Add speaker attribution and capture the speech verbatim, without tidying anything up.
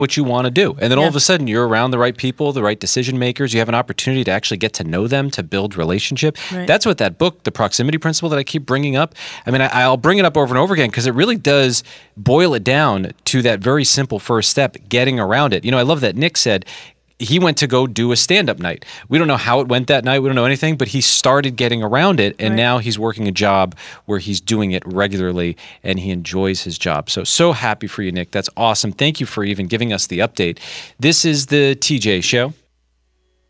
Speaker 1: what you want to do. And then all
Speaker 2: Yeah.
Speaker 1: of a sudden you're around the right people, the right decision makers. You have an opportunity to actually get to know them, to build relationship.
Speaker 2: Right.
Speaker 1: That's what that book, The Proximity Principle, that I keep bringing up. I mean, I, I'll bring it up over and over again because it really does boil it down to that very simple first step, getting around it. You know, I love that Nick said he went to go do a stand-up night. We don't know how it went that night. We don't know anything, but he started getting around it, and
Speaker 2: Right.
Speaker 1: now he's working a job where he's doing it regularly, and he enjoys his job. So, so happy for you, Nick. That's awesome. Thank you for even giving us the update. This is the T J Show.